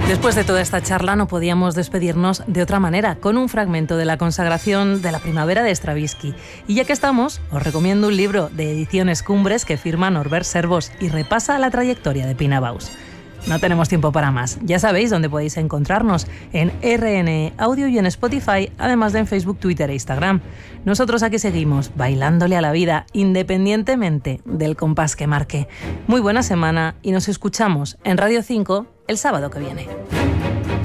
Después de toda esta charla no podíamos despedirnos de otra manera, con un fragmento de la consagración de la primavera de Stravinsky. Y ya que estamos, os recomiendo un libro de Ediciones Cumbres que firma Norbert Servos y repasa la trayectoria de Pina Bausch. No tenemos tiempo para más. Ya sabéis dónde podéis encontrarnos, en RNE Audio y en Spotify, además de en Facebook, Twitter e Instagram. Nosotros aquí seguimos, bailándole a la vida, independientemente del compás que marque. Muy buena semana y nos escuchamos en Radio 5 el sábado que viene.